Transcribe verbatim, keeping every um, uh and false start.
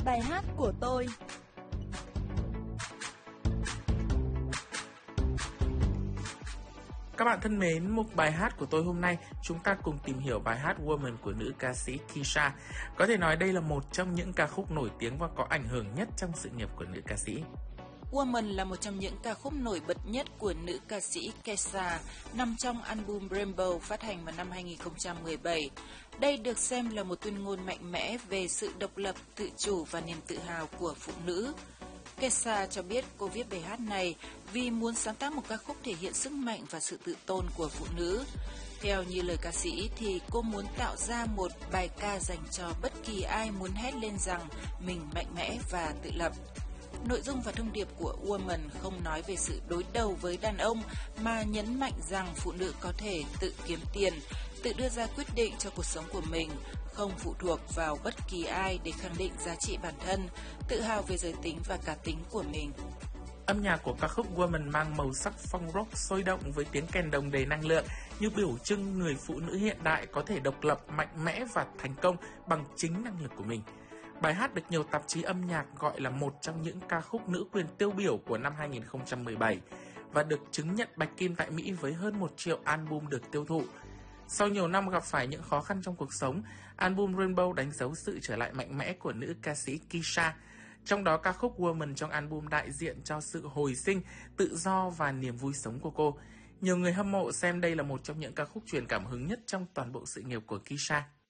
Bài hát của tôi. Các bạn thân mến, mục bài hát của tôi hôm nay, chúng ta cùng tìm hiểu bài hát Woman của nữ ca sĩ Kesha. Có thể nói đây là một trong những ca khúc nổi tiếng và có ảnh hưởng nhất trong sự nghiệp của nữ ca sĩ. Woman là một trong những ca khúc nổi bật nhất của nữ ca sĩ Kesha, nằm trong album Rainbow phát hành vào năm hai nghìn không trăm mười bảy. Đây được xem là một tuyên ngôn mạnh mẽ về sự độc lập, tự chủ và niềm tự hào của phụ nữ. Kesha cho biết cô viết bài hát này vì muốn sáng tác một ca khúc thể hiện sức mạnh và sự tự tôn của phụ nữ. Theo như lời ca sĩ thì cô muốn tạo ra một bài ca dành cho bất kỳ ai muốn hét lên rằng mình mạnh mẽ và tự lập. Nội dung và thông điệp của Woman không nói về sự đối đầu với đàn ông mà nhấn mạnh rằng phụ nữ có thể tự kiếm tiền, tự đưa ra quyết định cho cuộc sống của mình, không phụ thuộc vào bất kỳ ai để khẳng định giá trị bản thân, tự hào về giới tính và cá tính của mình. Âm nhạc của ca khúc Woman mang màu sắc phong rock sôi động với tiếng kèn đồng đầy năng lượng, như biểu trưng người phụ nữ hiện đại có thể độc lập, mạnh mẽ và thành công bằng chính năng lực của mình. Bài hát được nhiều tạp chí âm nhạc gọi là một trong những ca khúc nữ quyền tiêu biểu của năm hai nghìn không trăm mười bảy và được chứng nhận bạch kim tại Mỹ với hơn một triệu album được tiêu thụ. Sau nhiều năm gặp phải những khó khăn trong cuộc sống, album Rainbow đánh dấu sự trở lại mạnh mẽ của nữ ca sĩ Kesha. Trong đó ca khúc Woman trong album đại diện cho sự hồi sinh, tự do và niềm vui sống của cô. Nhiều người hâm mộ xem đây là một trong những ca khúc truyền cảm hứng nhất trong toàn bộ sự nghiệp của Kesha.